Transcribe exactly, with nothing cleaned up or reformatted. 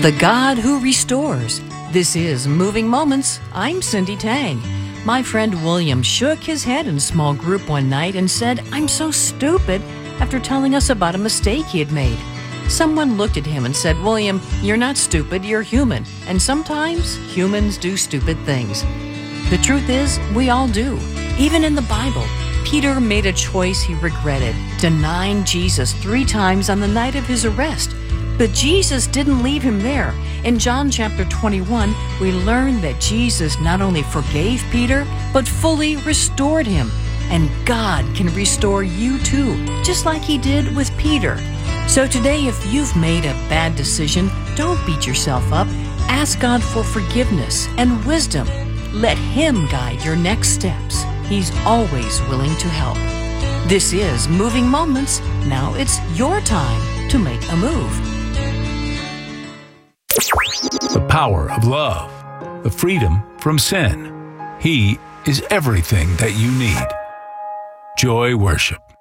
the God who restores. This is Moving Moments. I'm Cindy Tang. My friend William shook his head in a small group one night and said, "I'm so stupid," after telling us about a mistake he had made. Someone looked at him and said, "William, you're not stupid, you're human. And sometimes humans do stupid things." The truth is, we all do. Even in the Bible, Peter made a choice he regretted, denying Jesus three times on the night of his arrest. But Jesus didn't leave him there. In John chapter twenty-one, we learn that Jesus not only forgave Peter, but fully restored him. And God can restore you too, just like he did with Peter. So today, if you've made a bad decision, don't beat yourself up. Ask God for forgiveness and wisdom. Let him guide your next steps. He's always willing to help. This is Moving Moments. Now it's your time to make a move. The power of love, the freedom from sin. He is everything that you need. Joy Worship.